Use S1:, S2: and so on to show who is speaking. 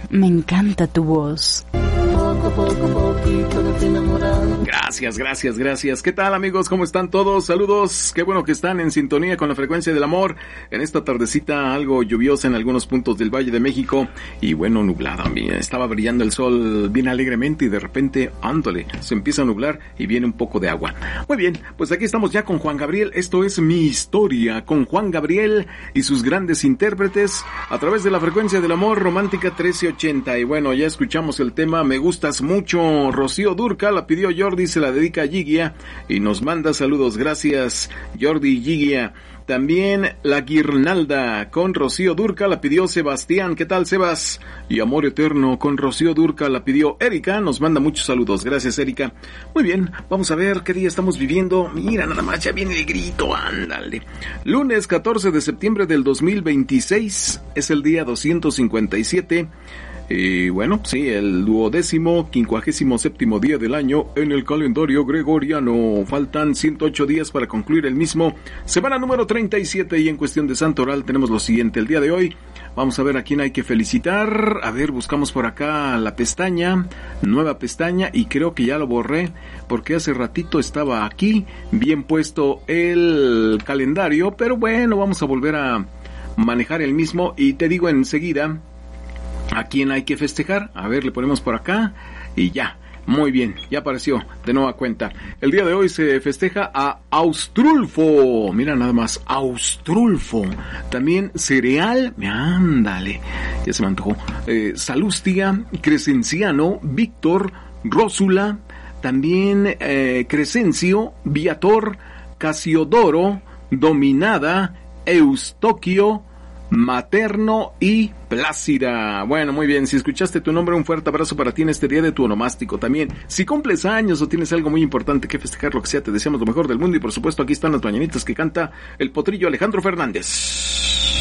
S1: Me encanta tu voz.
S2: Poco a poquito me fui enamorando.
S3: Gracias. ¿Qué tal, amigos? ¿Cómo están todos? Saludos. Qué bueno que están en sintonía con la frecuencia del amor. En esta tardecita algo lluviosa en algunos puntos del Valle de México. Y bueno, nublada. Estaba brillando el sol bien alegremente y de repente, ándale, se empieza a nublar y viene un poco de agua. Muy bien, pues aquí estamos ya con Juan Gabriel. Esto es Mi Historia con Juan Gabriel y sus grandes intérpretes a través de la frecuencia del amor romántica 1380. Y bueno, ya escuchamos el tema Me Gustas Mucho. Rocío Dúrcal la pidió Jordi, se la dedica a Gigia y nos manda saludos. Gracias, Jordi y Gigia. También La Guirnalda con Rocío Dúrcal la pidió Sebastián. ¿Qué tal, Sebas? Y Amor Eterno con Rocío Dúrcal la pidió Erika. Nos manda muchos saludos. Gracias, Erika. Muy bien, vamos a ver qué día estamos viviendo. Mira, nada más, ya viene el grito, ándale. Lunes 14 de septiembre del 2026. Es el día 257. Y bueno, sí, el 257º día del año en el calendario gregoriano. Faltan 108 días para concluir el mismo. Semana número 37 y en cuestión de santo oral tenemos lo siguiente. El día de hoy vamos a ver a quién hay que felicitar. A ver, buscamos por acá la pestaña, nueva pestaña, y creo que ya lo borré porque hace ratito estaba aquí bien puesto el calendario. Pero bueno, vamos a volver a manejar el mismo y te digo enseguida ¿a quién hay que festejar? A ver, le ponemos por acá y ya. Muy bien, ya apareció de nueva cuenta. El día de hoy se festeja a Austrulfo. Mira nada más, Austrulfo. También Cereal, ándale, ya se me antojó. Salustia, Crescenciano, Víctor, Rósula, también Crescencio, Viator, Casiodoro, Dominada, Eustoquio, Materno y Plácida. Bueno, muy bien, si escuchaste tu nombre, un fuerte abrazo para ti en este día de tu onomástico. También, si cumples años o tienes algo muy importante que festejar, lo que sea, te deseamos lo mejor del mundo. Y por supuesto, aquí están las mañanitas que canta el potrillo Alejandro Fernández.